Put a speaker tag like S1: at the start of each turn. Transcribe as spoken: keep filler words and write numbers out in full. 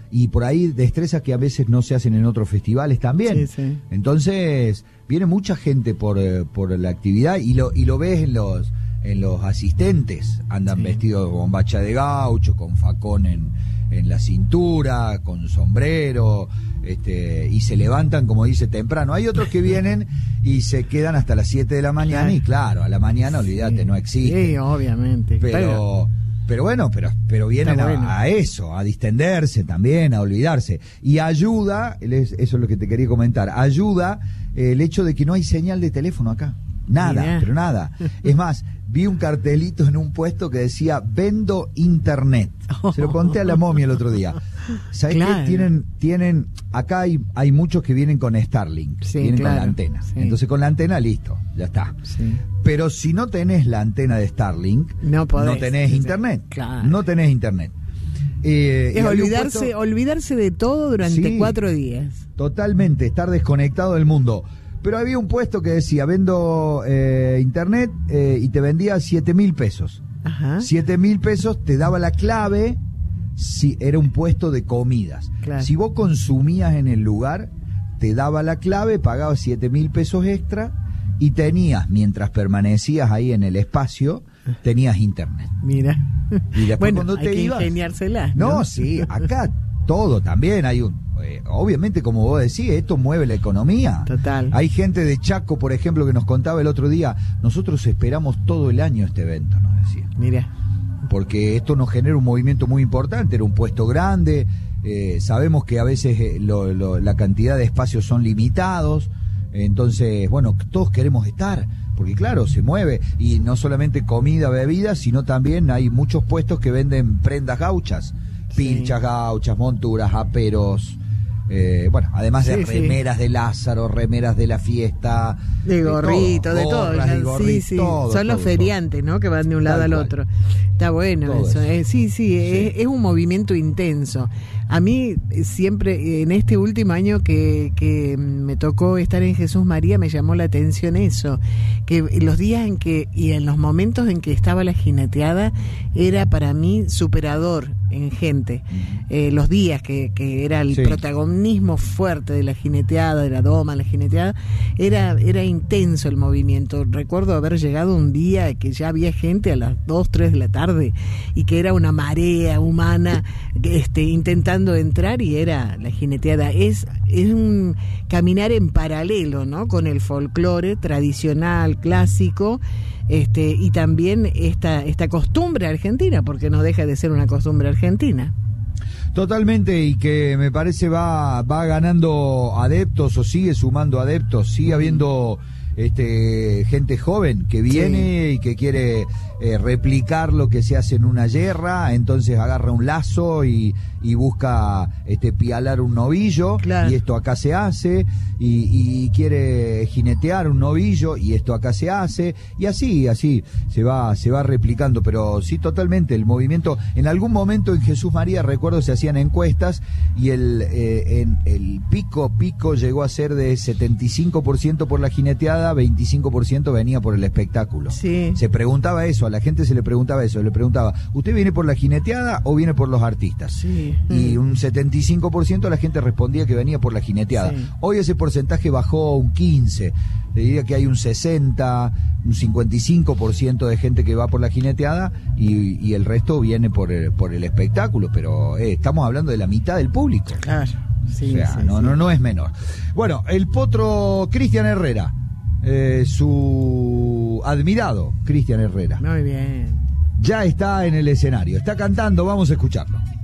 S1: y por ahí destrezas que a veces no se hacen en otros festivales también.
S2: Sí, sí.
S1: Entonces viene mucha gente por, por la actividad y lo, y lo ves en los, en los asistentes, andan sí. vestidos con bacha de gaucho, con facón en, en la cintura, con sombrero, este, y se levantan, como dice, temprano. Hay otros que vienen y se quedan hasta las siete de la mañana, claro. y claro, a la mañana, olvídate, sí. no existe.
S2: Sí, obviamente.
S1: Pero, pero, pero bueno, pero, pero vienen a, bueno. a eso, a distenderse también, a olvidarse. Y ayuda, eso es lo que te quería comentar, ayuda el hecho de que no hay señal de teléfono acá. Nada, Mirá. pero nada. Es más, vi un cartelito en un puesto que decía, vendo internet. Se lo conté a la momia el otro día. ¿Sabés claro. qué? Tienen, tienen, acá hay, hay muchos que vienen con Starlink, sí, vienen claro. con la antena. Sí. Entonces con la antena, listo, ya está. Sí. Pero si no tenés la antena de Starlink, no, podés, no tenés sí, internet. Claro. No tenés internet. Eh,
S2: es olvidarse, puesto, olvidarse de todo durante sí, cuatro días.
S1: Totalmente, estar desconectado del mundo. Pero había un puesto que decía, vendo eh, internet eh, y te vendía siete mil pesos. Ajá. siete mil pesos te daba la clave, si era un puesto de comidas. Claro. Si vos consumías en el lugar, te daba la clave, pagabas siete mil pesos extra y tenías, mientras permanecías ahí en el espacio, tenías internet.
S2: Mira.
S1: Y después
S2: bueno,
S1: cuando
S2: hay
S1: te
S2: que
S1: ibas,
S2: ingeniárselas, ¿no?
S1: No, sí, acá todo también hay un... Eh, obviamente, como vos decís, esto mueve la economía.
S2: Total.
S1: Hay gente de Chaco, por ejemplo, que nos contaba el otro día, nosotros esperamos todo el año este evento, nos decía.
S2: Mira.
S1: Porque esto nos genera un movimiento muy importante, era un puesto grande, eh, sabemos que a veces eh, lo, lo, la cantidad de espacios son limitados, entonces, bueno, todos queremos estar, porque claro, se mueve, y no solamente comida, bebida, sino también hay muchos puestos que venden prendas gauchas, pilchas sí. gauchas, monturas, aperos, eh, bueno, además de sí, remeras sí. de Lázaro, remeras de la fiesta,
S2: de gorrito, de todo,
S1: gorras,
S2: ya,
S1: de gorrito,
S2: sí, sí.
S1: todo,
S2: son los
S1: todo,
S2: feriantes,
S1: todo.
S2: ¿no? Que van de un lado
S1: Tal
S2: al
S1: cual.
S2: otro. Está bueno todo eso. Eh, sí, sí, sí. Es, es un movimiento intenso. A mí siempre, en este último año que, que me tocó estar en Jesús María, me llamó la atención eso, que los días en que, y en los momentos en que estaba la jineteada, era para mí superador en gente. Eh, los días que, que era el sí. protagonismo fuerte de la jineteada, de la doma, la jineteada, era, era intenso el movimiento. Recuerdo haber llegado un día que ya había gente a las dos, tres de la tarde y que era una marea humana este, intentando entrar, y era la jineteada. Es, es un caminar en paralelo, ¿no? Con el folclore tradicional, clásico, este, y también esta, esta costumbre argentina, porque no deja de ser una costumbre argentina.
S1: Totalmente, y que me parece va, va ganando adeptos o sigue sumando adeptos, sigue habiendo este gente joven que viene sí. y que quiere eh, replicar lo que se hace en una yerra, entonces agarra un lazo y, y busca este pialar un novillo, claro. y esto acá se hace, y, y quiere jinetear un novillo, y esto acá se hace, y así, así se va, se va replicando, pero sí, totalmente, el movimiento, en algún momento en Jesús María, recuerdo, se hacían encuestas, y el, eh, en, el pico, pico llegó a ser de setenta y cinco por ciento por la jineteada, veinticinco por ciento venía por el espectáculo.
S2: Sí.
S1: Se preguntaba eso, a la gente se le preguntaba eso, le preguntaba, ¿usted viene por la jineteada o viene por los artistas?
S2: Sí.
S1: Y un setenta y cinco por ciento de la gente respondía que venía por la jineteada. Sí. Hoy ese porcentaje bajó un quince, le diría que hay un sesenta, un cincuenta y cinco por ciento de gente que va por la jineteada y, y el resto viene por el, por el espectáculo, pero eh, estamos hablando de la mitad del público.
S2: Claro. Sí,
S1: o sea,
S2: sí,
S1: no,
S2: sí.
S1: no, no es menor. Bueno, el potro Cristian Herrera, eh, su admirado Cristian Herrera.
S2: Muy bien.
S1: Ya está en el escenario, está cantando, vamos a escucharlo.